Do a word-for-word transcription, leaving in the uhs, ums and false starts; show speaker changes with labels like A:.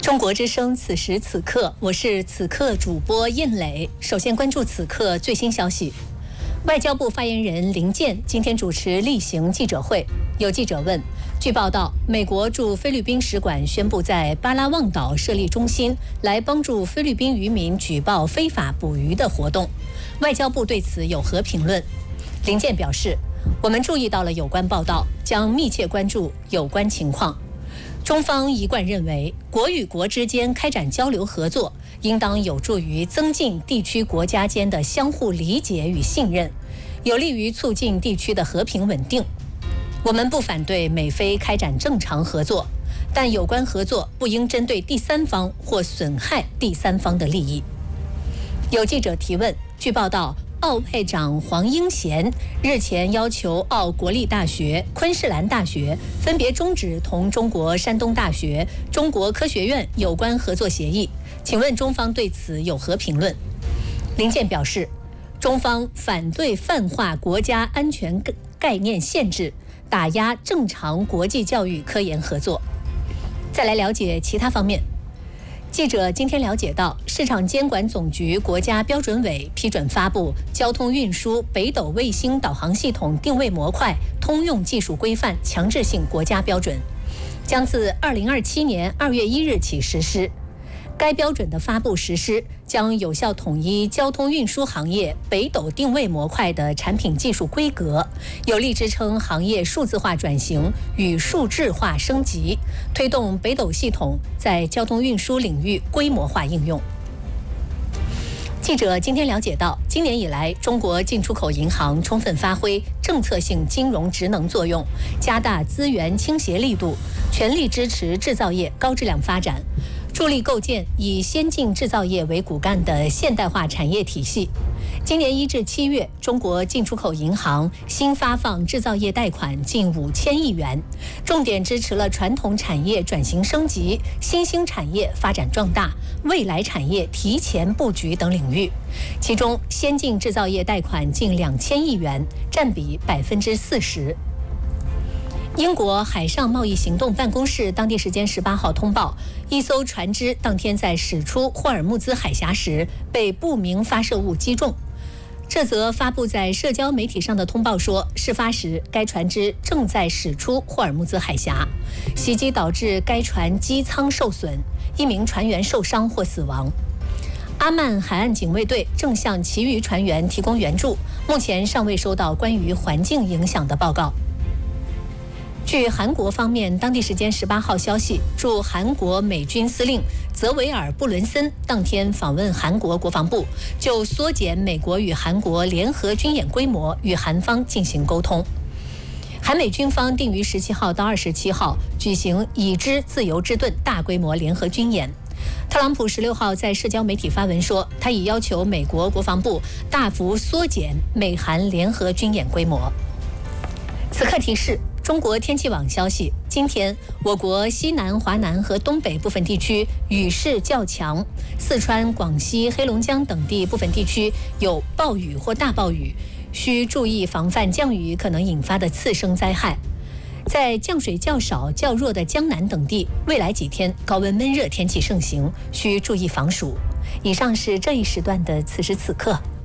A: 中国之声，此时此刻，我是此刻主播印磊。首先关注此刻最新消息。外交部发言人林健今天主持例行记者会，有记者问：据报道，美国驻菲律宾使馆宣布在巴拉望岛设立中心，来帮助菲律宾渔民举报非法捕鱼的活动。外交部对此有何评论？林健表示，我们注意到了有关报道，将密切关注有关情况。中方一贯认为，国与国之间开展交流合作，应当有助于增进地区国家间的相互理解与信任，有利于促进地区的和平稳定。我们不反对美菲开展正常合作，但有关合作不应针对第三方或损害第三方的利益。有记者提问，据报道，澳外长黄英贤日前要求澳国立大学、昆士兰大学分别终止同中国山东大学、中国科学院有关合作协议，请问中方对此有何评论？林健表示，中方反对泛化国家安全概念限制，打压正常国际教育科研合作。再来了解其他方面。记者今天了解到，市场监管总局国家标准委批准发布《交通运输北斗卫星导航系统定位模块通用技术规范强制性国家标准》，将自二零二七年二月一日起实施。该标准的发布实施，将有效统一交通运输行业北斗定位模块的产品技术规格，有力支撑行业数字化转型与数智化升级，推动北斗系统在交通运输领域规模化应用。记者今天了解到，今年以来，中国进出口银行充分发挥政策性金融职能作用，加大资源倾斜力度，全力支持制造业高质量发展，助力构建以先进制造业为骨干的现代化产业体系。今年一至七月，中国进出口银行新发放制造业贷款近五千亿元，重点支持了传统产业转型升级、新兴产业发展壮大、未来产业提前布局等领域。其中，先进制造业贷款近两千亿元，占比百分之四十。英国海上贸易行动办公室当地时间十八号通报，一艘船只当天在驶出霍尔木兹海峡时被不明发射物击中。这则发布在社交媒体上的通报说，事发时该船只正在驶出霍尔木兹海峡，袭击导致该船机舱受损，一名船员受伤或死亡。阿曼海岸警卫队正向其余船员提供援助，目前尚未收到关于环境影响的报告。据韩国方面当地时间十八号消息，驻韩国美军司令泽维尔·布伦森当天访问韩国国防部，就缩减美国与韩国联合军演规模与韩方进行沟通。韩美军方定于十七号到二十七号举行已知自由之盾大规模联合军演。特朗普十六号在社交媒体发文说，他已要求美国国防部大幅缩减美韩联合军演规模。此刻提示，中国天气网消息，今天我国西南、华南和东北部分地区雨势较强，四川、广西、黑龙江等地部分地区有暴雨或大暴雨，需注意防范降雨可能引发的次生灾害。在降水较少、较弱的江南等地，未来几天高温闷热天气盛行，需注意防暑。以上是这一时段的此时此刻。